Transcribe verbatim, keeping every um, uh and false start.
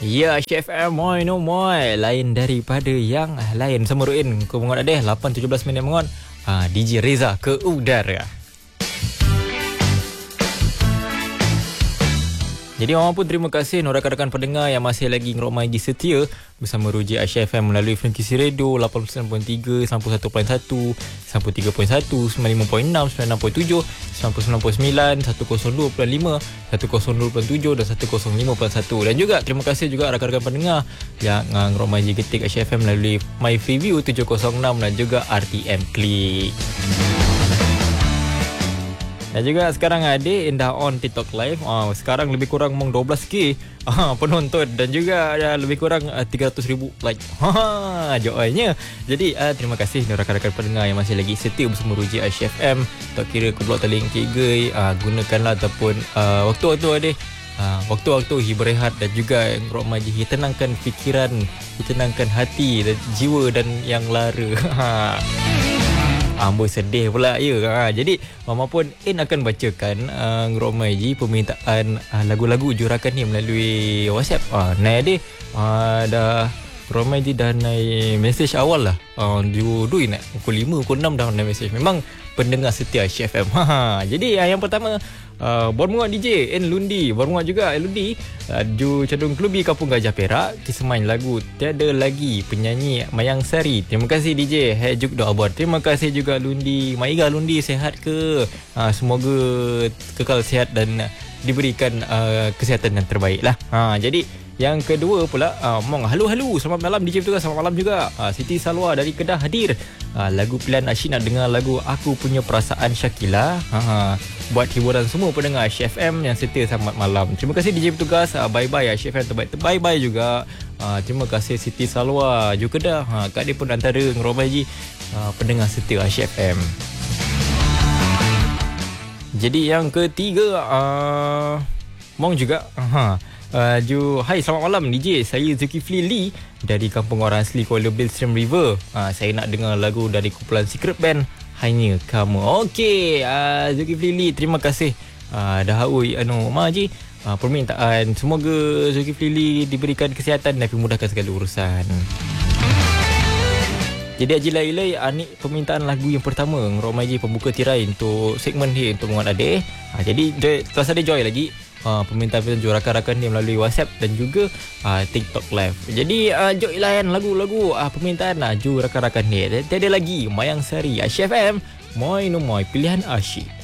Ya, Chef M, moi no moi. Lain daripada yang lain. Semeruin, kau mengon ada lapan tujuh belas minit mengon. Ah, D J Reza ke udara. Jadi orang pun terima kasih rakan-rakan pendengar yang masih lagi ngeromai di setia bersama Ruji Aisyah F M melalui frekuensi radio lapan puluh sembilan perpuluhan tiga, sembilan puluh satu perpuluhan satu, sembilan puluh tiga perpuluhan satu, sembilan puluh lima perpuluhan enam, sembilan puluh enam perpuluhan tujuh, sembilan puluh sembilan perpuluhan sembilan, seratus dua perpuluhan lima, seratus dua perpuluhan tujuh dan seratus lima perpuluhan satu. Dan juga terima kasih juga rakan-rakan pendengar yang uh, ngeromai di Getik Aisyah F M melalui My Freeview tujuh kosong enam dan juga R T M Click. Dan juga sekarang ada Indah on TikTok Live. Oh, sekarang lebih kurang mong dua belas ribu ah, penonton dan juga ada lebih kurang uh, tiga ratus ribu like. Ha, joynya. Jadi uh, terima kasih rakan-rakan pendengar yang masih lagi setia bersama Ruji Aisyah F M. Tak kira ke blok teling tiga, uh, gunakanlah ataupun uh, waktu-waktu ada uh, waktu-waktu berehat dan juga ngerok maji, tenangkan fikiran, tenangkan hati dan jiwa dan yang lara. Amboi sedih pula ya. Ha, jadi Mama pun In akan bacakan uh, ngeromai ji permintaan uh, lagu-lagu jurakan ni melalui WhatsApp. Ah, uh, naik dia uh, dah ngeromai ji dah naik mesej awal lah. Uh, Dua-dua naik pukul lima, pukul enam dah naik mesej. Memang pendengar setia Chef M. Ha, ha. Jadi uh, yang pertama Uh, Baru menguat D J En Lundi, baru menguat juga En Lundi, uh, Ju Cadung Klubi Kampung Gajah Perak, kisah main lagu Tiada Lagi, penyanyi Mayang Sari. Terima kasih D J Hejuk Doa Abad. Terima kasih juga Lundi. Maiga Lundi, sehat ke? Uh, semoga kekal sehat dan uh, diberikan uh, kesihatan yang terbaik lah. uh, Jadi yang kedua pula, uh, Mong, halo halo, selamat malam D J betul, selamat malam juga. uh, Siti Salwa dari Kedah hadir. uh, Lagu pilihan Asyik nak dengar lagu Aku Punya Perasaan Syakila. uh, Buat hiburan semua pendengar Chef M yang setia, selamat malam. Terima kasih D J bertugas. uh, Bye bye Chef M terbaik, terbaik bye juga. uh, Terima kasih Siti Salwa juga Kedah. uh, Kak dia pun antara ngeromai ji uh, pendengar setia Chef M. Jadi yang ketiga, uh, Mong juga uh, Uh, Ju, hai selamat malam D J, saya Zulkifli Lee dari Kampung Orang Asli Kuala Bilstream River. uh, Saya nak dengar lagu dari kumpulan Secret Band, Hanya Kamu. Okey, uh, Zulkifli Lee, terima kasih uh, dah ui anu ma ji uh, permintaan. Semoga Zulkifli Lee diberikan kesihatan dan dimudahkan segala urusan. Jadi Haji Lailai, ni permintaan lagu yang pertama ngeromai ji pembuka tirai untuk segmen ni untuk menguat adik. uh, Jadi joy, terus ada joy lagi Uh, permintaan juga rakan-rakan dia melalui WhatsApp dan juga uh, TikTok Live. Jadi uh, jom layan lagu-lagu uh, permintaan uh, juga rakan-rakan dia. Tiada lagi Mayang Sari, Aisyah F M, moi no moi, pilihan asyik.